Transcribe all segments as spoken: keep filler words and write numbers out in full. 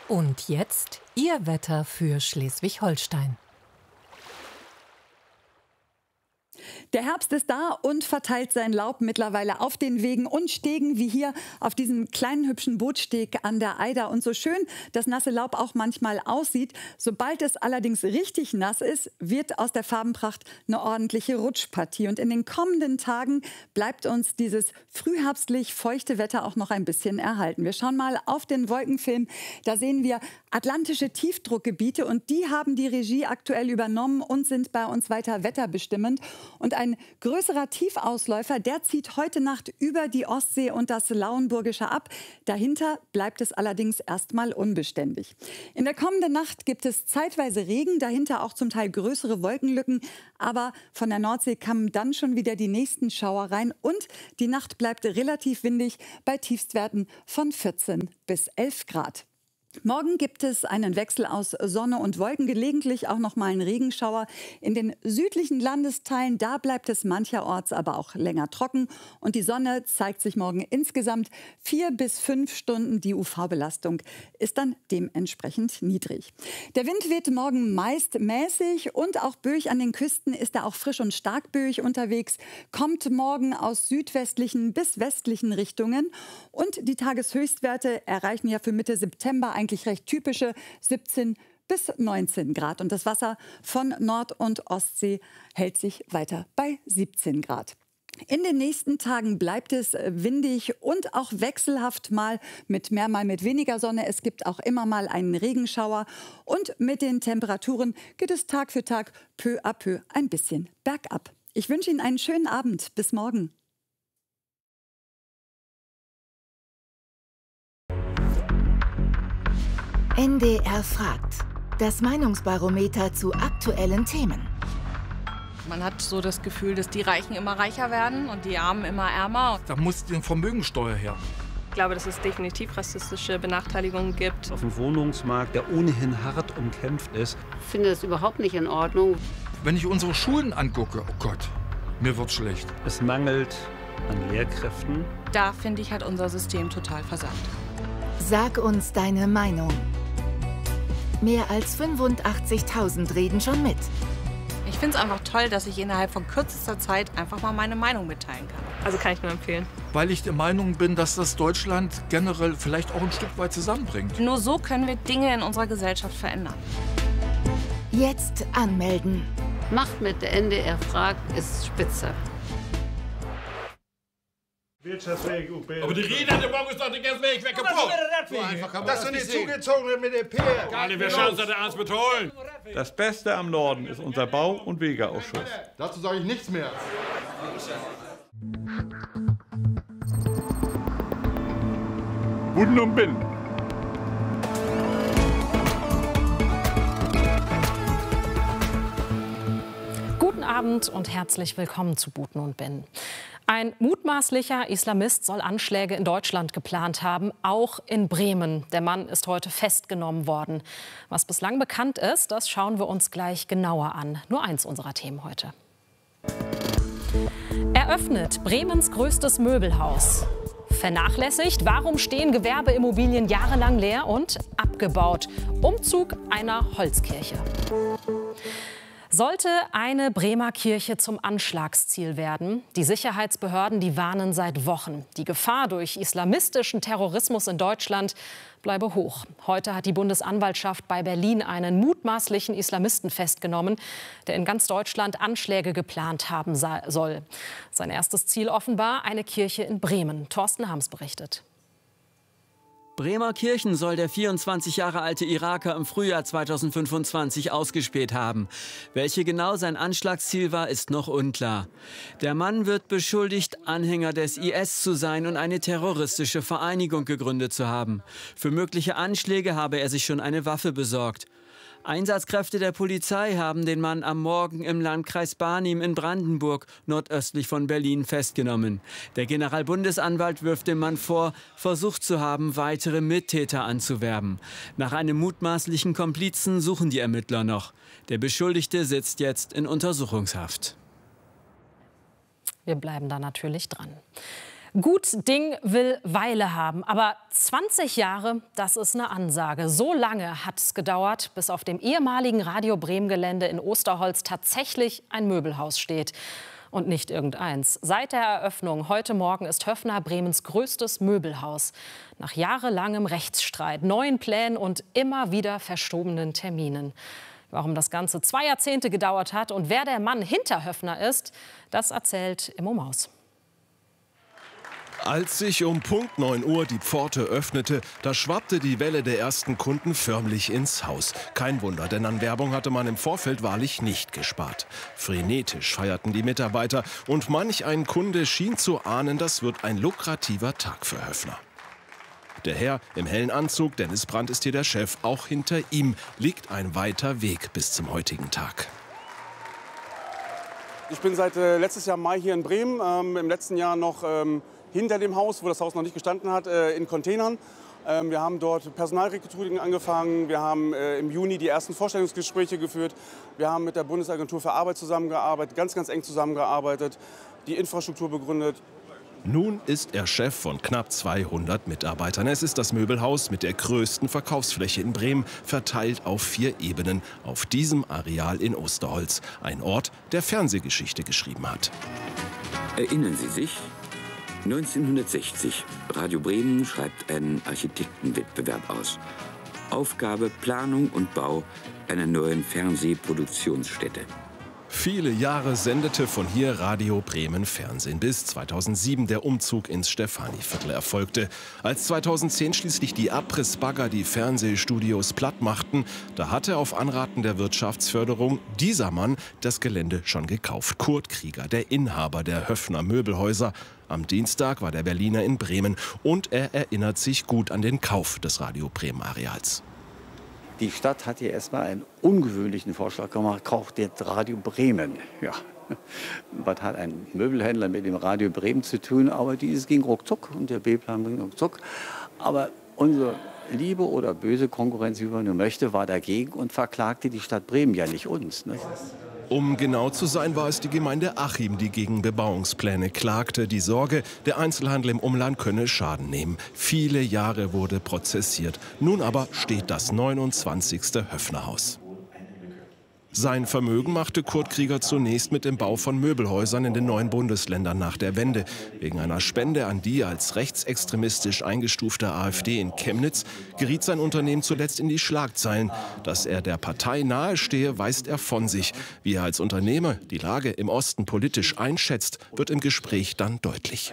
Und jetzt Ihr Wetter für Schleswig-Holstein. Der Herbst ist da und verteilt sein Laub mittlerweile auf den Wegen und Stegen, wie hier auf diesem kleinen hübschen Bootsteg an der Eider. Und so schön das nasse Laub auch manchmal aussieht, sobald es allerdings richtig nass ist, wird aus der Farbenpracht eine ordentliche Rutschpartie. Und in den kommenden Tagen bleibt uns dieses frühherbstlich feuchte Wetter auch noch ein bisschen erhalten. Wir schauen mal auf den Wolkenfilm. Da sehen wir atlantische Tiefdruckgebiete und die haben die Regie aktuell übernommen und sind bei uns weiter wetterbestimmend. Und ein größerer Tiefausläufer, der zieht heute Nacht über die Ostsee und das Lauenburgische ab. Dahinter bleibt es allerdings erstmal unbeständig. In der kommenden Nacht gibt es zeitweise Regen, dahinter auch zum Teil größere Wolkenlücken. Aber von der Nordsee kamen dann schon wieder die nächsten Schauer rein. Und die Nacht bleibt relativ windig bei Tiefstwerten von vierzehn bis elf Grad. Morgen gibt es einen Wechsel aus Sonne und Wolken, gelegentlich auch noch mal einen Regenschauer. In den südlichen Landesteilen, da bleibt es mancherorts aber auch länger trocken. Und die Sonne zeigt sich morgen insgesamt vier bis fünf Stunden. Die U V-Belastung ist dann dementsprechend niedrig. Der Wind weht morgen meist mäßig und auch böig an den Küsten ist er auch frisch und stark böig unterwegs. Kommt morgen aus südwestlichen bis westlichen Richtungen. Und die Tageshöchstwerte erreichen ja für Mitte September ein eigentlich recht typische siebzehn bis neunzehn Grad. Und das Wasser von Nord- und Ostsee hält sich weiter bei siebzehn Grad. In den nächsten Tagen bleibt es windig und auch wechselhaft, mal mit mehr, mal mit weniger Sonne. Es gibt auch immer mal einen Regenschauer. Und mit den Temperaturen geht es Tag für Tag peu à peu ein bisschen bergab. Ich wünsche Ihnen einen schönen Abend. Bis morgen. N D R fragt. Das Meinungsbarometer zu aktuellen Themen. Man hat so das Gefühl, dass die Reichen immer reicher werden und die Armen immer ärmer. Da muss die Vermögensteuer her. Ich glaube, dass es definitiv rassistische Benachteiligungen gibt. Auf dem Wohnungsmarkt, der ohnehin hart umkämpft ist. Ich finde das überhaupt nicht in Ordnung. Wenn ich unsere Schulen angucke, oh Gott, mir wird schlecht. Es mangelt an Lehrkräften. Da finde ich, hat unser System total versagt. Sag uns deine Meinung. Mehr als fünfundachtzigtausend reden schon mit. Ich finde es einfach toll, dass ich innerhalb von kürzester Zeit einfach mal meine Meinung mitteilen kann. Also kann ich nur empfehlen. Weil ich der Meinung bin, dass das Deutschland generell vielleicht auch ein Stück weit zusammenbringt. Nur so können wir Dinge in unserer Gesellschaft verändern. Jetzt anmelden. Macht mit, der N D R fragt, ist spitze. Aber die Rede hat der Morgen ist doch den ganzen Weg weggepumpt. Das sind die zugezogenen mit dem P. Alle, wir schauen uns das ernst betonen. Das Beste am Norden ist unser Bau- und Wegeausschuss. Dazu sage ich nichts mehr. Buden und Binnen. Guten Abend und herzlich willkommen zu Buten und Binnen. Ein mutmaßlicher Islamist soll Anschläge in Deutschland geplant haben, auch in Bremen. Der Mann ist heute festgenommen worden. Was bislang bekannt ist, das schauen wir uns gleich genauer an. Nur eins unserer Themen heute. Eröffnet Bremens größtes Möbelhaus. Vernachlässigt, warum stehen Gewerbeimmobilien jahrelang leer und abgebaut? Umzug einer Holzkirche. Sollte eine Bremer Kirche zum Anschlagsziel werden? Die Sicherheitsbehörden, die warnen seit Wochen. Die Gefahr durch islamistischen Terrorismus in Deutschland bleibe hoch. Heute hat die Bundesanwaltschaft bei Berlin einen mutmaßlichen Islamisten festgenommen, der in ganz Deutschland Anschläge geplant haben soll. Sein erstes Ziel offenbar eine Kirche in Bremen. Thorsten Harms berichtet. Bremerkirchen soll der vierundzwanzig Jahre alte Iraker im Frühjahr zweitausendfünfundzwanzig ausgespäht haben. Welche genau sein Anschlagsziel war, ist noch unklar. Der Mann wird beschuldigt, Anhänger des I S zu sein und eine terroristische Vereinigung gegründet zu haben. Für mögliche Anschläge habe er sich schon eine Waffe besorgt. Einsatzkräfte der Polizei haben den Mann am Morgen im Landkreis Barnim in Brandenburg, nordöstlich von Berlin, festgenommen. Der Generalbundesanwalt wirft dem Mann vor, versucht zu haben, weitere Mittäter anzuwerben. Nach einem mutmaßlichen Komplizen suchen die Ermittler noch. Der Beschuldigte sitzt jetzt in Untersuchungshaft. Wir bleiben da natürlich dran. Gut Ding will Weile haben, aber zwanzig Jahre, das ist eine Ansage. So lange hat es gedauert, bis auf dem ehemaligen Radio Bremen-Gelände in Osterholz tatsächlich ein Möbelhaus steht. Und nicht irgendeins. Seit der Eröffnung heute Morgen ist Höffner Bremens größtes Möbelhaus. Nach jahrelangem Rechtsstreit, neuen Plänen und immer wieder verschobenen Terminen. Warum das Ganze zwei Jahrzehnte gedauert hat und wer der Mann hinter Höffner ist, das erzählt Immo Maus. Als sich um Punkt neun Uhr die Pforte öffnete, da schwappte die Welle der ersten Kunden förmlich ins Haus. Kein Wunder, denn an Werbung hatte man im Vorfeld wahrlich nicht gespart. Frenetisch feierten die Mitarbeiter und manch ein Kunde schien zu ahnen, das wird ein lukrativer Tag für Höffner. Der Herr im hellen Anzug, Dennis Brandt ist hier der Chef, auch hinter ihm liegt ein weiter Weg bis zum heutigen Tag. Ich bin seit äh, letztes Jahr Mai hier in Bremen, ähm, im letzten Jahr noch ähm, hinter dem Haus, wo das Haus noch nicht gestanden hat, äh, in Containern. Ähm, wir haben dort Personalrecruiting angefangen, wir haben äh, im Juni die ersten Vorstellungsgespräche geführt, wir haben mit der Bundesagentur für Arbeit zusammengearbeitet, ganz, ganz eng zusammengearbeitet, die Infrastruktur begründet. Nun ist er Chef von knapp zweihundert Mitarbeitern. Es ist das Möbelhaus mit der größten Verkaufsfläche in Bremen, verteilt auf vier Ebenen, auf diesem Areal in Osterholz. Ein Ort, der Fernsehgeschichte geschrieben hat. Erinnern Sie sich? neunzehnhundertsechzig. Radio Bremen schreibt einen Architektenwettbewerb aus. Aufgabe Planung und Bau einer neuen Fernsehproduktionsstätte. Viele Jahre sendete von hier Radio Bremen Fernsehen, bis zweitausendsieben der Umzug ins Stefaniviertel erfolgte. Als zweitausendzehn schließlich die Abrissbagger die Fernsehstudios platt machten, da hatte auf Anraten der Wirtschaftsförderung dieser Mann das Gelände schon gekauft. Kurt Krieger, der Inhaber der Höffner Möbelhäuser. Am Dienstag war der Berliner in Bremen und er erinnert sich gut an den Kauf des Radio Bremen Areals. Die Stadt hat hier erstmal einen ungewöhnlichen Vorschlag gemacht, kauft jetzt Radio Bremen. Ja, was hat ein Möbelhändler mit dem Radio Bremen zu tun? Aber dieses ging ruckzuck und der B-Plan ging ruckzuck. Aber unsere liebe oder böse Konkurrenz, wie man nur möchte, war dagegen und verklagte die Stadt Bremen, ja nicht uns. Ne? Um genau zu sein, war es die Gemeinde Achim, die gegen Bebauungspläne klagte. Die Sorge, der Einzelhandel im Umland könne Schaden nehmen. Viele Jahre wurde prozessiert. Nun aber steht das neunundzwanzigste Höffnerhaus. Sein Vermögen machte Kurt Krieger zunächst mit dem Bau von Möbelhäusern in den neuen Bundesländern nach der Wende. Wegen einer Spende an die als rechtsextremistisch eingestufte AfD in Chemnitz geriet sein Unternehmen zuletzt in die Schlagzeilen. Dass er der Partei nahestehe, weist er von sich. Wie er als Unternehmer die Lage im Osten politisch einschätzt, wird im Gespräch dann deutlich.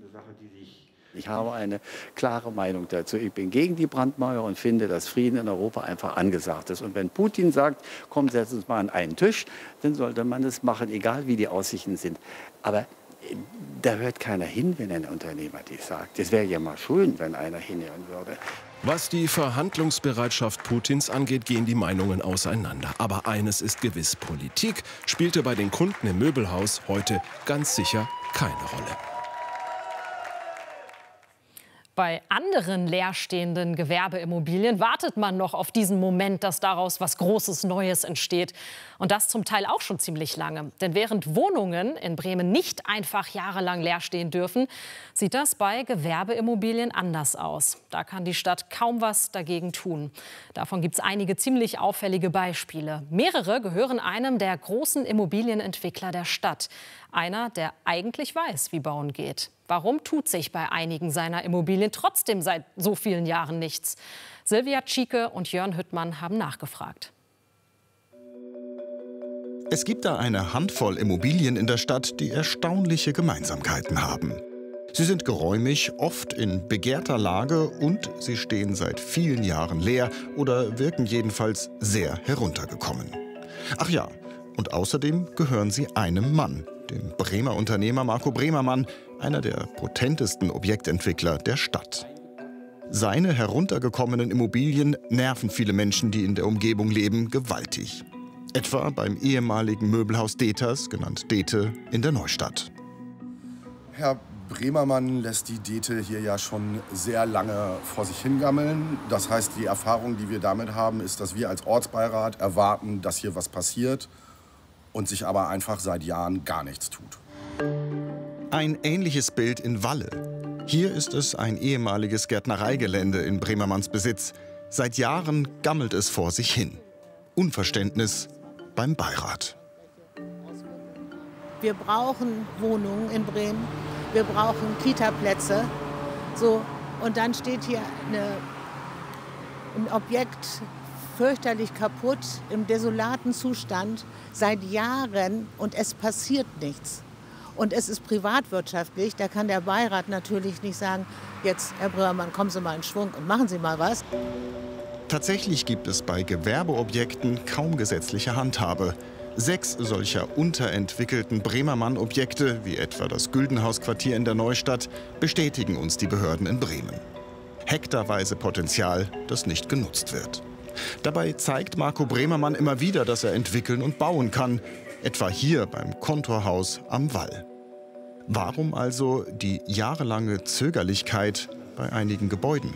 Ich habe eine klare Meinung dazu. Ich bin gegen die Brandmauer und finde, dass Frieden in Europa einfach angesagt ist. Und wenn Putin sagt, komm, setz uns mal an einen Tisch, dann sollte man das machen, egal wie die Aussichten sind. Aber da hört keiner hin, wenn ein Unternehmer das sagt. Es wäre ja mal schön, wenn einer hinhören würde. Was die Verhandlungsbereitschaft Putins angeht, gehen die Meinungen auseinander. Aber eines ist gewiss, Politik spielte bei den Kunden im Möbelhaus heute ganz sicher keine Rolle. Bei anderen leerstehenden Gewerbeimmobilien wartet man noch auf diesen Moment, dass daraus was Großes Neues entsteht. Und das zum Teil auch schon ziemlich lange. Denn während Wohnungen in Bremen nicht einfach jahrelang leer stehen dürfen, sieht das bei Gewerbeimmobilien anders aus. Da kann die Stadt kaum was dagegen tun. Davon gibt es einige ziemlich auffällige Beispiele. Mehrere gehören einem der großen Immobilienentwickler der Stadt. Einer, der eigentlich weiß, wie Bauen geht. Warum tut sich bei einigen seiner Immobilien trotzdem seit so vielen Jahren nichts? Silvia Tschike und Jörn Hüttmann haben nachgefragt. Es gibt da eine Handvoll Immobilien in der Stadt, die erstaunliche Gemeinsamkeiten haben. Sie sind geräumig, oft in begehrter Lage und sie stehen seit vielen Jahren leer oder wirken jedenfalls sehr heruntergekommen. Ach ja, und außerdem gehören sie einem Mann, dem Bremer Unternehmer Marco Bremermann, einer der potentesten Objektentwickler der Stadt. Seine heruntergekommenen Immobilien nerven viele Menschen, die in der Umgebung leben, gewaltig. Etwa beim ehemaligen Möbelhaus Deters, genannt Dete, in der Neustadt. Herr Bremermann lässt die Dete hier ja schon sehr lange vor sich hingammeln. Das heißt, die Erfahrung, die wir damit haben, ist, dass wir als Ortsbeirat erwarten, dass hier was passiert und sich aber einfach seit Jahren gar nichts tut. Ein ähnliches Bild in Walle. Hier ist es ein ehemaliges Gärtnereigelände in Bremermanns Besitz. Seit Jahren gammelt es vor sich hin. Unverständnis beim Beirat. Wir brauchen Wohnungen in Bremen, wir brauchen Kita-Plätze. So, und dann steht hier eine, ein Objekt fürchterlich kaputt, im desolaten Zustand, seit Jahren, und es passiert nichts. Und es ist privatwirtschaftlich, da kann der Beirat natürlich nicht sagen, jetzt, Herr Bröhrmann, kommen Sie mal in Schwung und machen Sie mal was. Tatsächlich gibt es bei Gewerbeobjekten kaum gesetzliche Handhabe. Sechs solcher unterentwickelten Bremermann-Objekte, wie etwa das Güldenhaus-Quartier in der Neustadt, bestätigen uns die Behörden in Bremen. Hektarweise Potenzial, das nicht genutzt wird. Dabei zeigt Marco Bremermann immer wieder, dass er entwickeln und bauen kann, etwa hier beim Kontorhaus am Wall. Warum also die jahrelange Zögerlichkeit bei einigen Gebäuden?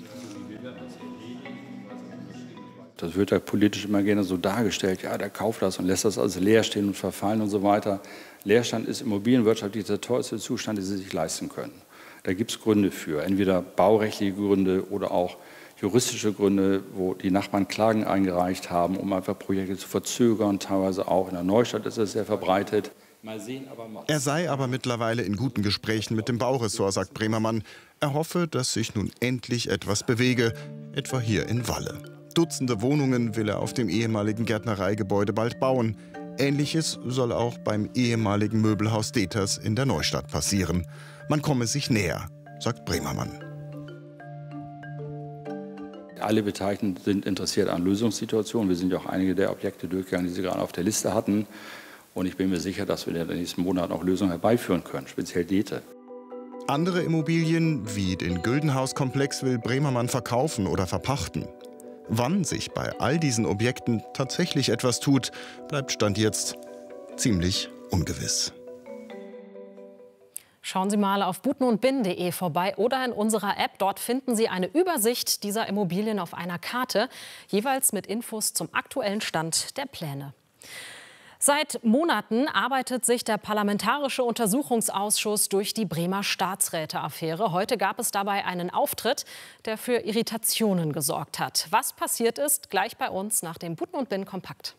Das wird ja politisch immer gerne so dargestellt, ja, der kauft das und lässt das alles leer stehen und verfallen und so weiter. Leerstand ist immobilienwirtschaftlich der teuerste Zustand, den Sie sich leisten können. Da gibt es Gründe für, entweder baurechtliche Gründe oder auch juristische Gründe, wo die Nachbarn Klagen eingereicht haben, um einfach Projekte zu verzögern. Teilweise auch in der Neustadt ist es sehr verbreitet. Mal sehen, aber mal. Er sei aber mittlerweile in guten Gesprächen mit dem Bauressort, sagt Bremermann. Er hoffe, dass sich nun endlich etwas bewege, etwa hier in Walle. Dutzende Wohnungen will er auf dem ehemaligen Gärtnereigebäude bald bauen. Ähnliches soll auch beim ehemaligen Möbelhaus Deters in der Neustadt passieren. Man komme sich näher, sagt Bremermann. Alle Beteiligten sind interessiert an Lösungssituationen. Wir sind ja auch einige der Objekte durchgegangen, die Sie gerade auf der Liste hatten. Und ich bin mir sicher, dass wir in den nächsten Monaten auch Lösungen herbeiführen können, speziell Dete. Andere Immobilien, wie den Güldenhauskomplex, will Bremermann verkaufen oder verpachten. Wann sich bei all diesen Objekten tatsächlich etwas tut, bleibt Stand jetzt ziemlich ungewiss. Schauen Sie mal auf buten und bin punkt de vorbei oder in unserer App. Dort finden Sie eine Übersicht dieser Immobilien auf einer Karte, jeweils mit Infos zum aktuellen Stand der Pläne. Seit Monaten arbeitet sich der Parlamentarische Untersuchungsausschuss durch die Bremer Staatsräte-Affäre. Heute gab es dabei einen Auftritt, der für Irritationen gesorgt hat. Was passiert ist, gleich bei uns nach dem Buten und Bin Kompakt.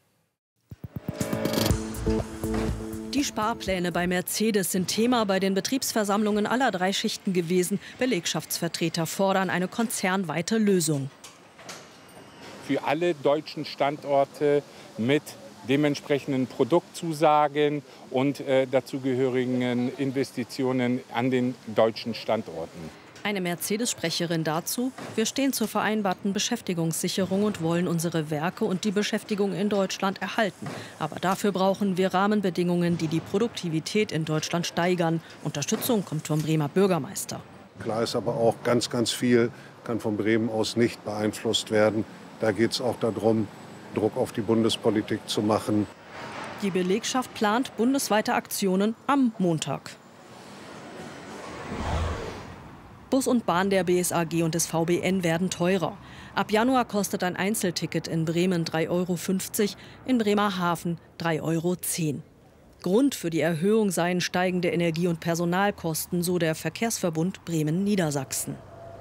Die Sparpläne bei Mercedes sind Thema bei den Betriebsversammlungen aller drei Schichten gewesen. Belegschaftsvertreter fordern eine konzernweite Lösung. Für alle deutschen Standorte mit dementsprechenden Produktzusagen und äh, dazugehörigen Investitionen an den deutschen Standorten. Eine Mercedes-Sprecherin dazu: Wir stehen zur vereinbarten Beschäftigungssicherung und wollen unsere Werke und die Beschäftigung in Deutschland erhalten. Aber dafür brauchen wir Rahmenbedingungen, die die Produktivität in Deutschland steigern. Unterstützung kommt vom Bremer Bürgermeister. Klar ist aber auch, ganz, ganz viel kann von Bremen aus nicht beeinflusst werden. Da geht es auch darum, Druck auf die Bundespolitik zu machen. Die Belegschaft plant bundesweite Aktionen am Montag. Bus und Bahn der B S A G und des V B N werden teurer. Ab Januar kostet ein Einzelticket in Bremen drei Euro fünfzig, in Bremerhaven drei Euro zehn. Grund für die Erhöhung seien steigende Energie- und Personalkosten, so der Verkehrsverbund Bremen-Niedersachsen.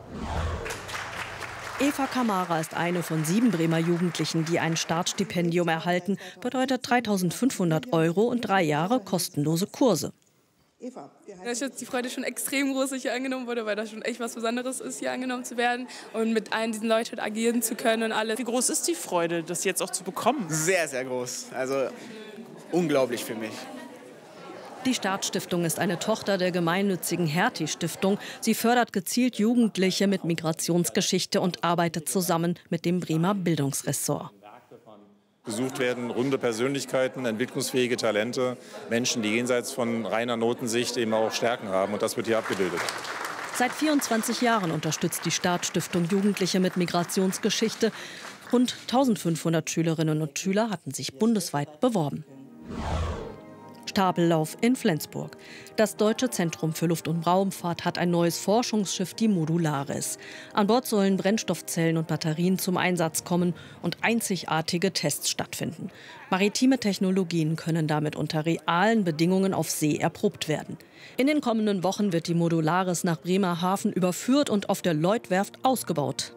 Eva Kamara ist eine von sieben Bremer Jugendlichen, die ein Startstipendium erhalten. Bedeutet dreitausendfünfhundert Euro und drei Jahre kostenlose Kurse. Da ist jetzt die Freude schon extrem groß, dass ich hier angenommen wurde, weil das schon echt was Besonderes ist, hier angenommen zu werden und mit allen diesen Leuten agieren zu können und alles. Wie groß ist die Freude, das jetzt auch zu bekommen? Sehr, sehr groß. Also unglaublich für mich. Die Startstiftung ist eine Tochter der gemeinnützigen Hertie-Stiftung. Sie fördert gezielt Jugendliche mit Migrationsgeschichte und arbeitet zusammen mit dem Bremer Bildungsressort. Gesucht werden runde Persönlichkeiten, entwicklungsfähige Talente, Menschen, die jenseits von reiner Notensicht eben auch Stärken haben. Und das wird hier abgebildet. Seit vierundzwanzig Jahren unterstützt die Startstiftung Jugendliche mit Migrationsgeschichte. Rund eintausendfünfhundert Schülerinnen und Schüler hatten sich bundesweit beworben. Stapellauf in Flensburg. Das Deutsche Zentrum für Luft- und Raumfahrt hat ein neues Forschungsschiff, die Modularis. An Bord sollen Brennstoffzellen und Batterien zum Einsatz kommen und einzigartige Tests stattfinden. Maritime Technologien können damit unter realen Bedingungen auf See erprobt werden. In den kommenden Wochen wird die Modularis nach Bremerhaven überführt und auf der Lloyd-Werft ausgebaut.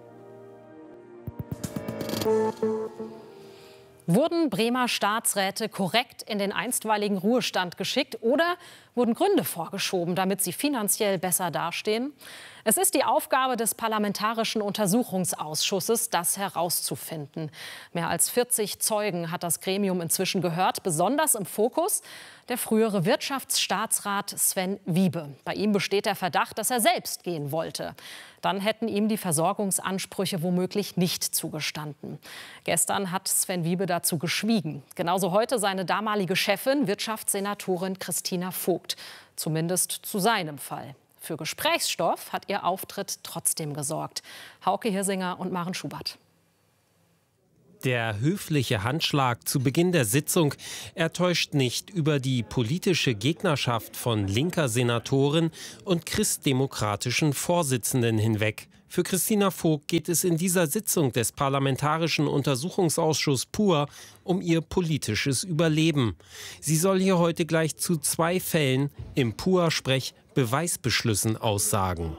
Wurden Bremer Staatsräte korrekt in den einstweiligen Ruhestand geschickt oder wurden Gründe vorgeschoben, damit sie finanziell besser dastehen? Es ist die Aufgabe des Parlamentarischen Untersuchungsausschusses, das herauszufinden. Mehr als vierzig Zeugen hat das Gremium inzwischen gehört, besonders im Fokus der frühere Wirtschaftsstaatsrat Sven Wiebe. Bei ihm besteht der Verdacht, dass er selbst gehen wollte. Dann hätten ihm die Versorgungsansprüche womöglich nicht zugestanden. Gestern hat Sven Wiebe dazu geschwiegen. Genauso heute seine damalige Chefin, Wirtschaftssenatorin Christina Vogt. Zumindest zu seinem Fall. Für Gesprächsstoff hat ihr Auftritt trotzdem gesorgt. Hauke Hirsinger und Maren Schubert. Der höfliche Handschlag zu Beginn der Sitzung, er täuscht nicht über die politische Gegnerschaft von linker Senatorin und christdemokratischen Vorsitzenden hinweg. Für Christina Vogt geht es in dieser Sitzung des Parlamentarischen Untersuchungsausschusses pur um ihr politisches Überleben. Sie soll hier heute gleich zu zwei Fällen im P U A-Sprech Beweisbeschlüssen aussagen.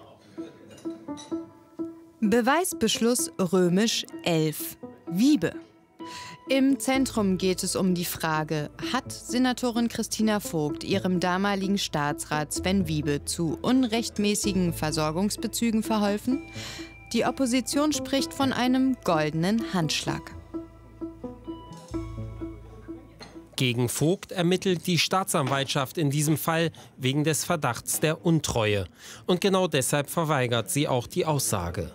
Beweisbeschluss römisch elf. Wiebe. Im Zentrum geht es um die Frage, hat Senatorin Christina Vogt ihrem damaligen Staatsrat Sven Wiebe zu unrechtmäßigen Versorgungsbezügen verholfen? Die Opposition spricht von einem goldenen Handschlag. Gegen Vogt ermittelt die Staatsanwaltschaft in diesem Fall wegen des Verdachts der Untreue. Und genau deshalb verweigert sie auch die Aussage.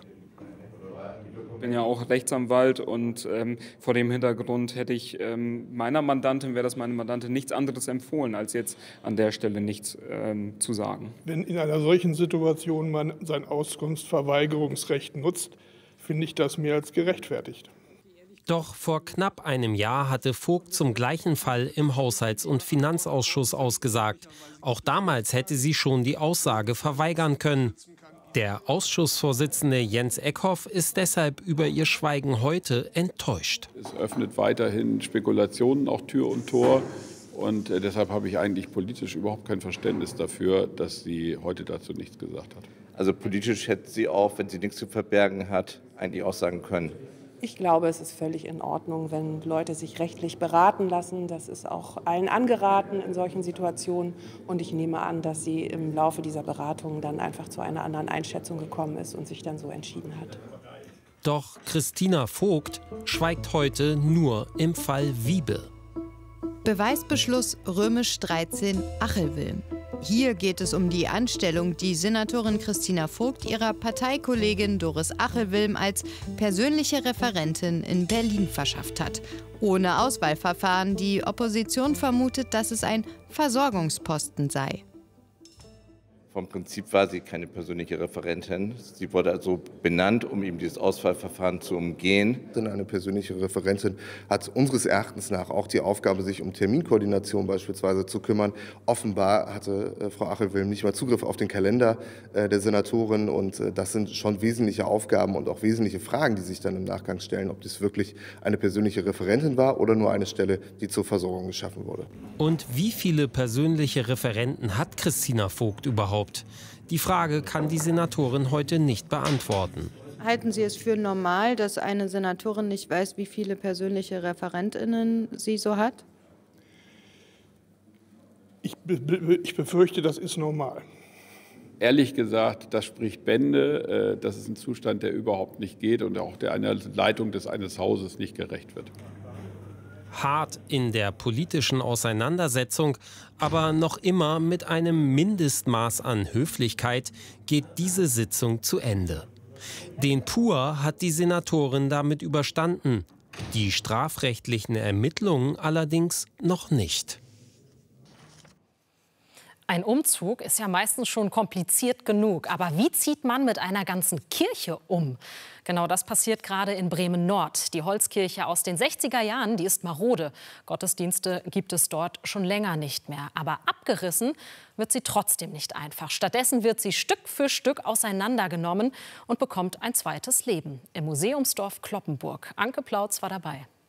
Ich bin ja auch Rechtsanwalt und ähm, vor dem Hintergrund hätte ich ähm, meiner Mandantin, wäre das meine Mandantin, nichts anderes empfohlen, als jetzt an der Stelle nichts ähm, zu sagen. Wenn in einer solchen Situation man sein Auskunftsverweigerungsrecht nutzt, finde ich das mehr als gerechtfertigt. Doch vor knapp einem Jahr hatte Vogt zum gleichen Fall im Haushalts- und Finanzausschuss ausgesagt. Auch damals hätte sie schon die Aussage verweigern können. Der Ausschussvorsitzende Jens Eckhoff ist deshalb über ihr Schweigen heute enttäuscht. Es öffnet weiterhin Spekulationen auch Tür und Tor. Und äh, deshalb habe ich eigentlich politisch überhaupt kein Verständnis dafür, dass sie heute dazu nichts gesagt hat. Also politisch hätte sie auch, wenn sie nichts zu verbergen hat, eigentlich auch sagen können. Ich glaube, es ist völlig in Ordnung, wenn Leute sich rechtlich beraten lassen. Das ist auch allen angeraten in solchen Situationen. Und ich nehme an, dass sie im Laufe dieser Beratungen dann einfach zu einer anderen Einschätzung gekommen ist und sich dann so entschieden hat. Doch Christina Vogt schweigt heute nur im Fall Wiebe. Beweisbeschluss römisch dreizehn Achelwilm. Hier geht es um die Anstellung, die Senatorin Christina Vogt ihrer Parteikollegin Doris Achelwilm als persönliche Referentin in Berlin verschafft hat. Ohne Auswahlverfahren. Die Opposition vermutet, dass es ein Versorgungsposten sei. Vom Prinzip war sie keine persönliche Referentin. Sie wurde also benannt, um eben dieses Auswahlverfahren zu umgehen. Eine persönliche Referentin hat unseres Erachtens nach auch die Aufgabe, sich um Terminkoordination beispielsweise zu kümmern. Offenbar hatte äh, Frau Achelwilm nicht mal Zugriff auf den Kalender äh, der Senatorin. Und äh, das sind schon wesentliche Aufgaben und auch wesentliche Fragen, die sich dann im Nachgang stellen, ob dies wirklich eine persönliche Referentin war oder nur eine Stelle, die zur Versorgung geschaffen wurde. Und wie viele persönliche Referenten hat Christina Vogt überhaupt? Die Frage kann die Senatorin heute nicht beantworten. Halten Sie es für normal, dass eine Senatorin nicht weiß, wie viele persönliche ReferentInnen sie so hat? Ich, be ich befürchte, das ist normal. Ehrlich gesagt, das spricht Bände. Das ist ein Zustand, der überhaupt nicht geht und auch der einer Leitung des eines Hauses nicht gerecht wird. Hart in der politischen Auseinandersetzung, aber noch immer mit einem Mindestmaß an Höflichkeit geht diese Sitzung zu Ende. Den P U A hat die Senatorin damit überstanden, die strafrechtlichen Ermittlungen allerdings noch nicht. Ein Umzug ist ja meistens schon kompliziert genug. Aber wie zieht man mit einer ganzen Kirche um? Genau das passiert gerade in Bremen-Nord. Die Holzkirche aus den sechziger Jahren, die ist marode. Gottesdienste gibt es dort schon länger nicht mehr. Aber abgerissen wird sie trotzdem nicht einfach. Stattdessen wird sie Stück für Stück auseinandergenommen und bekommt ein zweites Leben im Museumsdorf Cloppenburg. Anke Plautz war dabei.